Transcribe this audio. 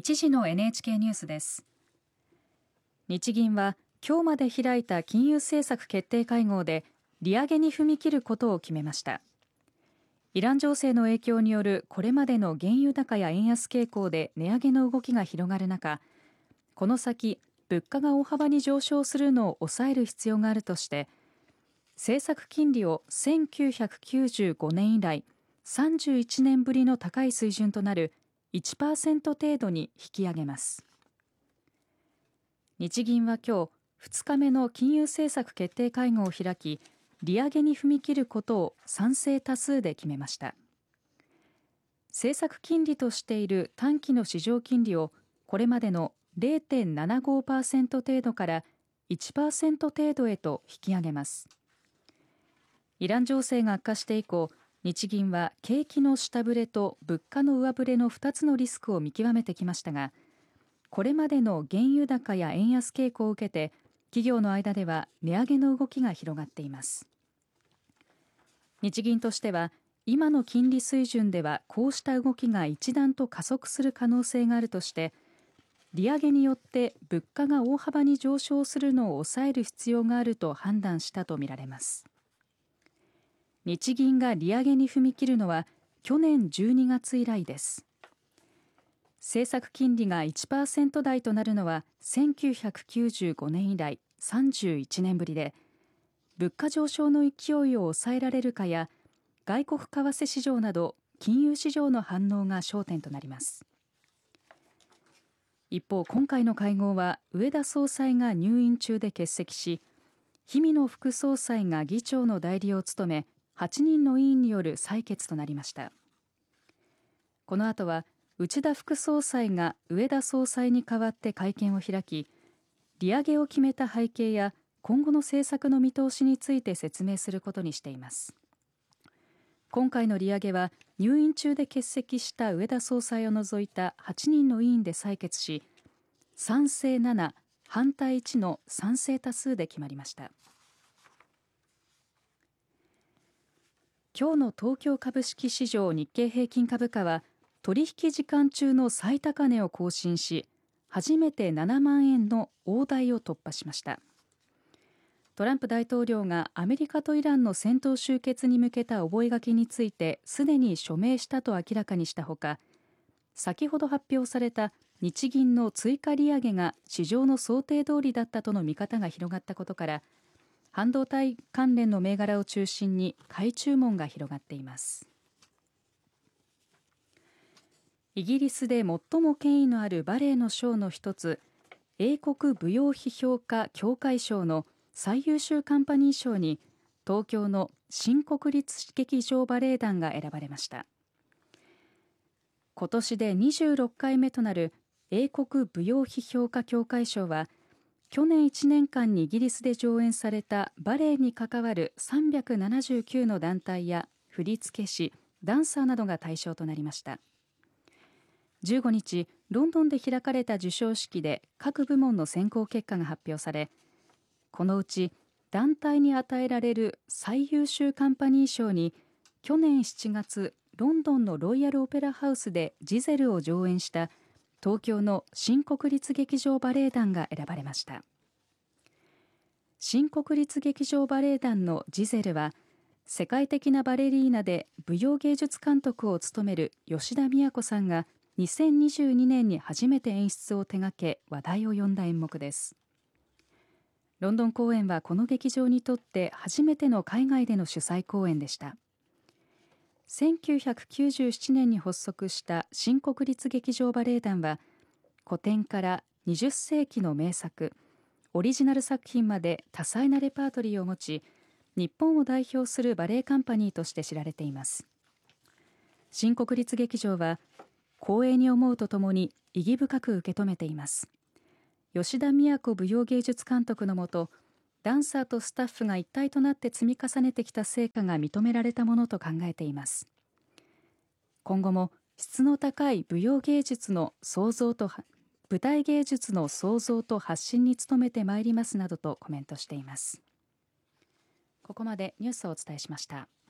1時の NHK ニュースです。日銀は今日まで開いた金融政策決定会合で利上げに踏み切ることを決めました。イラン情勢の影響によるこれまでの原油高や円安傾向で値上げの動きが広がる中、この先物価が大幅に上昇するのを抑える必要があるとして、政策金利を1995年以来31年ぶりの高い水準となる 1% 程度に引き上げます。日銀は今日2日目の金融政策決定会合を開き、利上げに踏み切ることを賛成多数で決めました。政策金利としている短期の市場金利をこれまでの 0.75% 程度から 1% 程度へと引き上げます。イラン情勢が悪化して以降、日銀は景気の下振れと物価の上振れの2つのリスクを見極めてきましたが、これまでの原油高や円安傾向を受けて、企業の間では値上げの動きが広がっています。日銀としては、今の金利水準ではこうした動きが一段と加速する可能性があるとして、利上げによって物価が大幅に上昇するのを抑える必要があると判断したとみられます。日銀が利上げに踏み切るのは去年12月以来です。政策金利が 1% 台となるのは1995年以来31年ぶりで、物価上昇の勢いを抑えられるかや、外国為替市場など金融市場の反応が焦点となります。一方、今回の会合は植田総裁が入院中で欠席し、氷見野副総裁が議長の代理を務め、8人の委員による採決となりました。この後は内田副総裁が植田総裁に代わって会見を開き、利上げを決めた背景や今後の政策の見通しについて説明することにしています。今回の利上げは入院中で欠席した植田総裁を除いた8人の委員で採決し、賛成7、反対1の賛成多数で決まりました。今日の東京株式市場日経平均株価は取引時間中の最高値を更新し、初めて7万円の大台を突破しました。トランプ大統領がアメリカとイランの戦闘終結に向けた覚書についてすでに署名したと明らかにしたほか、先ほど発表された日銀の追加利上げが市場の想定通りだったとの見方が広がったことから、半導体関連の銘柄を中心に買い注文が広がっています。イギリスで最も権威のあるバレエの賞の一つ、英国舞踊批評家協会賞の最優秀カンパニー賞に東京の新国立劇場バレエ団が選ばれました。今年で26回目となる英国舞踊批評家協会賞は、去年1年間にイギリスで上演されたバレエに関わる379の団体や振付師、ダンサーなどが対象となりました。15日、ロンドンで開かれた授賞式で各部門の選考結果が発表され、このうち団体に与えられる最優秀カンパニー賞に、去年7月ロンドンのロイヤルオペラハウスでジゼルを上演した東京の新国立劇場バレエ団が選ばれました。新国立劇場バレエ団のジゼルは、世界的なバレリーナで舞踊芸術監督を務める吉田都さんが2022年に初めて演出を手掛け話題を呼んだ演目です。ロンドン公演はこの劇場にとって初めての海外での主催公演でした。1997年に発足した新国立劇場バレエ団は、古典から20世紀の名作、オリジナル作品まで多彩なレパートリーを持ち、日本を代表するバレエカンパニーとして知られています。新国立劇場は光栄に思うとともに意義深く受け止めています。吉田都舞踊芸術監督のもと、ダンサーとスタッフが一体となって積み重ねてきた成果が認められたものと考えています。今後も質の高い舞踊芸術の創造と舞台芸術の創造と発信に努めてまいりますなどとコメントしています。ここまでニュースをお伝えしました。